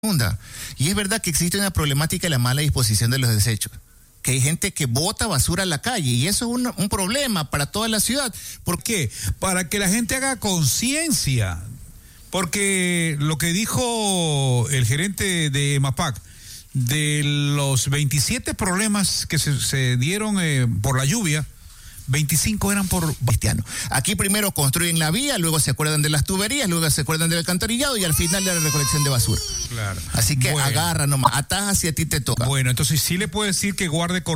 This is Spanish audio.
Y es verdad que existe una problemática de la mala disposición de los desechos, que hay gente que bota basura a la calle, y eso es un problema para toda la ciudad. ¿Por qué? Para que la gente haga conciencia, porque lo que dijo el gerente de EMAPAC, de los 27 problemas que se dieron por la lluvia, 25 eran por cristiano. Aquí primero construyen la vía, luego se acuerdan de las tuberías, luego se acuerdan del alcantarillado y al final de la recolección de basura. Claro. Así que agarra nomás, ataja si a ti te toca. Bueno, entonces sí le puedo decir que guarde